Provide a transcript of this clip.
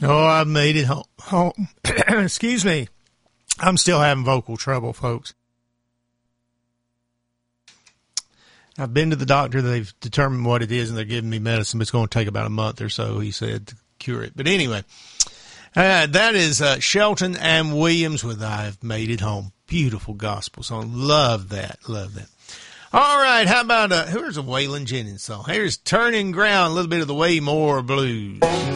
Oh, I made it home. Excuse me. I'm still having vocal trouble, folks. I've been to the doctor. They've determined what it is, and they're giving me medicine, but it's going to take about a month or so, he said, to cure it. But anyway, that is Shelton and Williams with I've Made It Home. Beautiful gospel song. Love that. Love that. All right, how about here's a Waylon Jennings song. Here's Turning Ground, a little bit of the Waymore Blues.